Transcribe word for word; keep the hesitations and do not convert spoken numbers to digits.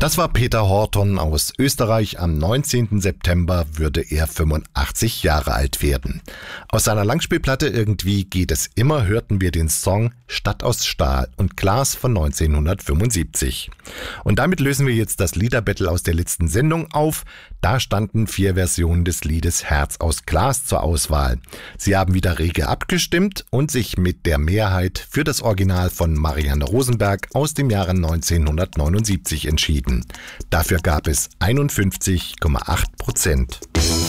Das war Peter Horton aus Österreich. Am neunzehnten September würde er fünfundachtzig Jahre alt werden. Aus seiner Langspielplatte Irgendwie geht es immer hörten wir den Song Stadt aus Stahl und Glas von neunzehnhundertfünfundsiebzig. Und damit lösen wir jetzt das Liederbattle aus der letzten Sendung auf. Da standen vier Versionen des Liedes Herz aus Glas zur Auswahl. Sie haben wieder rege abgestimmt und sich mit der Mehrheit für das Original von Marianne Rosenberg aus dem Jahre neunzehnhundertneunundsiebzig entschieden. Dafür gab es einundfünfzig Komma acht Prozent.